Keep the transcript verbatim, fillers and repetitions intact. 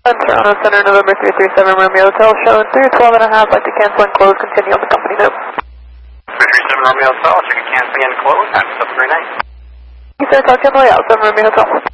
Toronto Center, November three three seven Romeo Hotel, showing three twelve and a half, like to cancel and close, continue on the company note. three three seven Romeo Hotel, check a canceling and close, have a three night. You said talk to Emily out, seven Romeo Hotel.